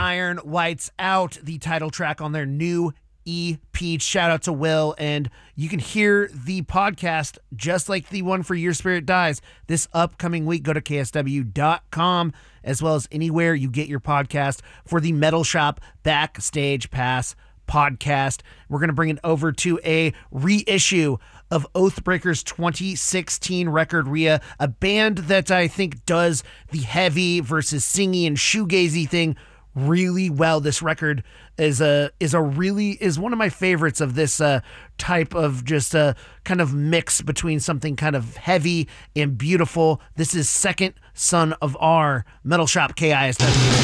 Iron Lights Out, the title track on their new EP. Shout out to Will, and you can hear the podcast just like the one for Your Spirit Dies this upcoming week. Go to ksw.com as well as anywhere you get your podcast for the Metal Shop Backstage Pass podcast. We're going to bring it over to a reissue of Oathbreaker's 2016 record, Rhea, a band that I think does the heavy versus singy and shoegazy thing really well. This record is one of my favorites of this type of just a kind of mix between something kind of heavy and beautiful. This is Second Son of R, Metal Shop KISW.